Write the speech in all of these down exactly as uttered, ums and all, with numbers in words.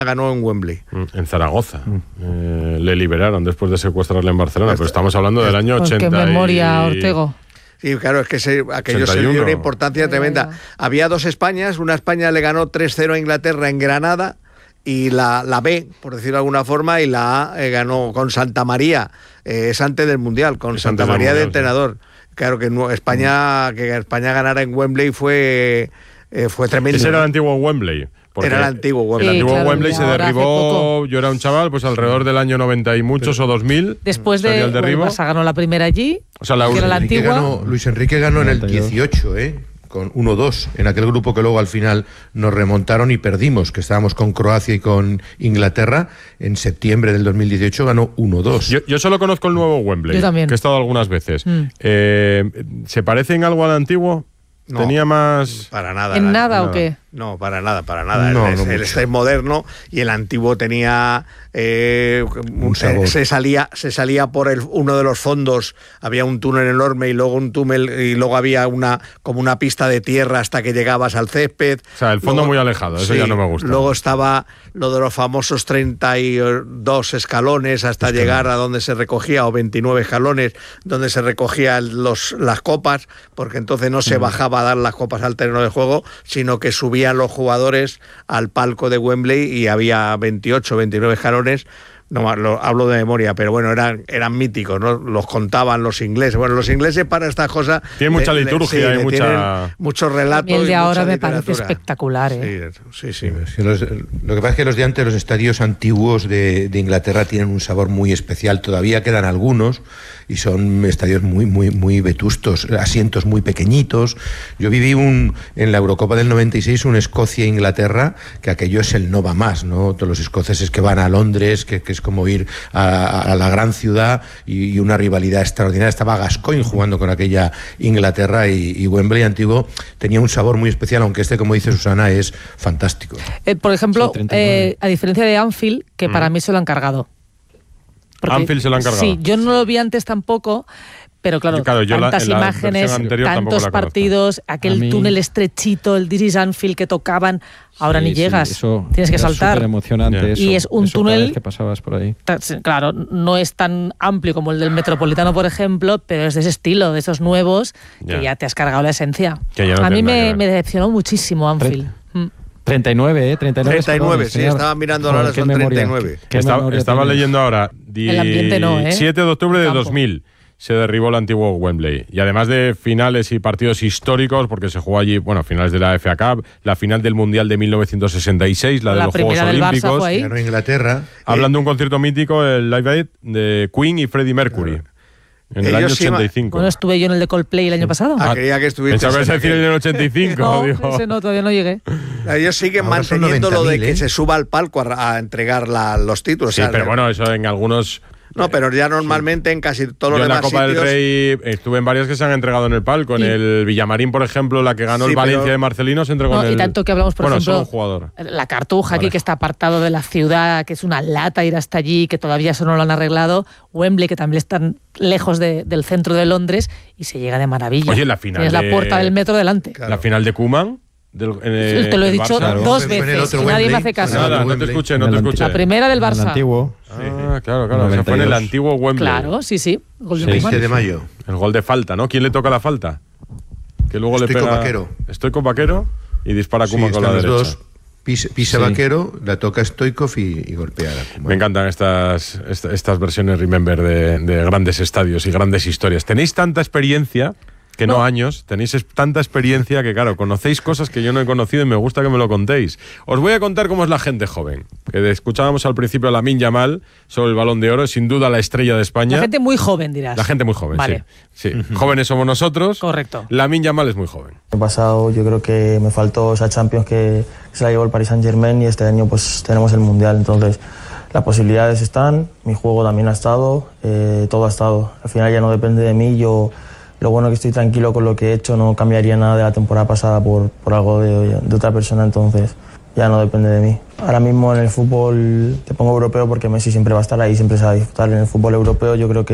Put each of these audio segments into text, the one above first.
ganó en Wembley. En Zaragoza. Mm. Eh, le liberaron después de secuestrarle en Barcelona, pero estamos hablando del año pues ochenta. Qué memoria, y... Ortego. Sí, claro, es que se, aquello se dio una importancia tremenda. Había dos Españas, una España le ganó tres cero a Inglaterra en Granada, y la, la B, por decirlo de alguna forma, y la A eh, ganó con Santa María, eh, es antes del Mundial, con es Santa María mundial, de entrenador. Sí. Claro que no, España, que España ganara en Wembley fue, eh, fue tremendo. Ese era el antiguo Wembley. Era el antiguo Wembley. El antiguo sí, claro, Wembley se derribó, yo era un chaval, pues alrededor del año noventa y muchos pero, o dos mil. Después de el derribo. Barça ganó la primera allí, o sea, la que era la antigua. Ganó, Luis Enrique ganó en el dieciocho, ¿eh? Con uno dos, en aquel grupo que luego al final nos remontaron y perdimos, que estábamos con Croacia y con Inglaterra. En septiembre del dos mil dieciocho ganó uno dos. Yo, yo solo conozco el nuevo Wembley, yo también. Que he estado algunas veces. Mm. Eh, ¿Se parece en algo al antiguo? No, ¿Tenía más...? Para nada. ¿En nada, nada o qué? No, para nada, para nada. No, el, no el este es moderno y el antiguo tenía... Eh, un sabor. Eh, se salía se salía por el, uno de los fondos, había un túnel enorme y luego un túnel y luego había una como una pista de tierra hasta que llegabas al césped. O sea, el fondo luego, muy alejado, eso sí, ya no me gusta. Luego estaba lo de los famosos treinta y dos escalones hasta Escalón. llegar a donde se recogía, o veintinueve escalones, donde se recogían los, las copas, porque entonces no se mm. bajaba a dar las copas al terreno de juego, sino que subían los jugadores al palco de Wembley y había veintiocho, veintinueve escalones. No, lo, hablo de memoria, pero bueno, eran, eran míticos, ¿no? Los contaban los ingleses. Bueno, los ingleses para estas cosas... Tienen mucha le, liturgia le, sí, y mucha... muchos relatos. El de y ahora me literatura. parece espectacular, ¿eh? Sí, sí. sí. sí los, lo que pasa es que los de antes, los estadios antiguos de, de Inglaterra tienen un sabor muy especial. Todavía quedan algunos y son estadios muy, muy, muy vetustos, asientos muy pequeñitos. Yo viví un en la Eurocopa del noventa y seis un Escocia-Inglaterra, que aquello es el no va más, ¿no? Todos los escoceses que van a Londres, que, que es como ir a, a la gran ciudad, y, y una rivalidad extraordinaria. Estaba Gascoigne jugando con aquella Inglaterra, y, y Wembley antiguo tenía un sabor muy especial, aunque este, como dice Susana, es fantástico. Eh, por ejemplo, eh, a diferencia de Anfield, que mm. para mí se lo han cargado. Porque, Anfield se lo han cargado. Sí, yo no lo vi antes tampoco, pero claro, yo, claro yo tantas la, imágenes, tantos partidos, aquel mí... túnel estrechito, el This is Anfield que tocaban, ahora sí, ni llegas, sí, eso tienes que saltar. Súper emocionante yeah. eso, y es un eso túnel que pasabas por ahí. Claro, no es tan amplio como el del Metropolitano, por ejemplo, pero es de ese estilo, de esos nuevos, yeah. que ya te has cargado la esencia. No A mí me, me decepcionó muchísimo Anfield. Mm. treinta y nueve, ¿eh? treinta y nueve, treinta y nueve sí, estaba mirando ahora, son treinta y nueve. Estaba, estaba leyendo ahora, el ambiente no, ¿eh? siete de octubre de dos mil se derribó el antiguo Wembley. Y además de finales y partidos históricos, porque se jugó allí, bueno, finales de la F A Cup, la final del Mundial de mil novecientos sesenta y seis, la de la los Juegos Olímpicos. Ganó Inglaterra. Hablando de un concierto mítico, el Live Aid de Queen y Freddie Mercury. Claro. En el Ellos año ochenta y cinco. Bueno, estuve yo en el de Coldplay el año pasado. Ah, quería que estuviste. Pensaba que decir en el ochenta y cinco. No, digo. ese no, todavía no llegué. Ellos siguen ahora manteniendo lo de que ¿eh? se suba al palco a, a entregar la, los títulos. Sí, o sea, pero bueno, eso en algunos... No, pero ya normalmente sí. en casi todos Yo los en demás la Copa sitios... del Rey estuve en varias que se han entregado en el palco. En y... el Villamarín, por ejemplo, la que ganó sí, el Valencia pero... de Marcelino se entregó no, en el... Y tanto que hablamos, por bueno, ejemplo, un jugador. La Cartuja vale. aquí, que está apartado de la ciudad, que es una lata ir hasta allí, que todavía eso no lo han arreglado. Wembley, que también están lejos de, del centro de Londres, y se llega de maravilla. Oye, la final Tienes de... la puerta del metro delante. Claro. La final de Koeman... Del, eh, te lo he dicho Barça, dos veces y nadie Wembley, me hace caso. Nada, no te escuché, no te escuché. La primera del Barça. El antiguo. Ah, claro, claro. O sea, fue en el antiguo Wembley. Claro, sí, sí. Gol de, seis de mayo. El gol de falta, ¿no? ¿Quién le toca la falta? Que luego Estoy le pega. Con Vaquero. Estoy con Vaquero y dispara Koeman sí, con la derecha. Dos. Pisa, pisa sí. Vaquero, la toca Stoichkov y, y golpea a Koeman. Me encantan estas, estas, estas versiones Remember de, de grandes estadios y grandes historias. Tenéis tanta experiencia. Que no. no años, tenéis tanta experiencia que, claro, conocéis cosas que yo no he conocido y me gusta que me lo contéis. Os voy a contar cómo es la gente joven. Que escuchábamos al principio a Lamine Yamal sobre el Balón de Oro, sin duda la estrella de España. La gente muy joven, dirás. La gente muy joven, vale. sí. sí. Uh-huh. Jóvenes somos nosotros. Correcto. Lamine Yamal es muy joven. El pasado yo creo que me faltó esa Champions que se la llevó el Paris Saint-Germain, y este año pues tenemos el Mundial, entonces las posibilidades están, mi juego también ha estado, eh, todo ha estado. Al final ya no depende de mí, yo... Lo bueno es que estoy tranquilo con lo que he hecho, no cambiaría nada de la temporada pasada por, por algo de, de otra persona, entonces ya no depende de mí. Ahora mismo en el fútbol te pongo europeo porque Messi siempre va a estar ahí, siempre se va a disfrutar. En el fútbol europeo yo creo que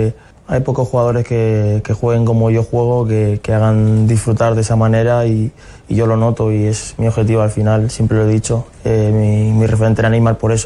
hay pocos jugadores que, que jueguen como yo juego, que, que hagan disfrutar de esa manera y, y yo lo noto y es mi objetivo al final, siempre lo he dicho, eh, mi, mi referente era Neymar por eso.